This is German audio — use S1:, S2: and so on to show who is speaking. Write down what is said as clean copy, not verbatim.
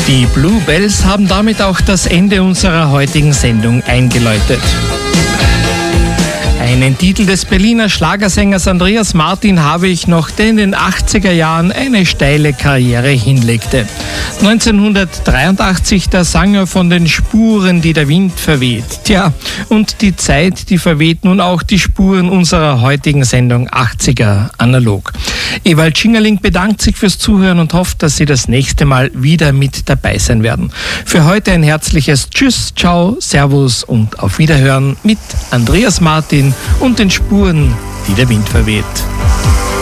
S1: Die Bluebells haben damit auch das Ende unserer heutigen Sendung eingeläutet. Einen Titel des Berliner Schlagersängers Andreas Martin habe ich noch, der in den 80er Jahren eine steile Karriere hinlegte. 1983, da sang er von den Spuren, die der Wind verweht. Tja, und die Zeit, die verweht nun auch die Spuren unserer heutigen Sendung 80er analog. Ewald Schingerling bedankt sich fürs Zuhören und hofft, dass Sie das nächste Mal wieder mit dabei sein werden. Für heute ein herzliches Tschüss, Ciao, Servus und auf Wiederhören mit Andreas Martin und den Spuren, die der Wind verweht.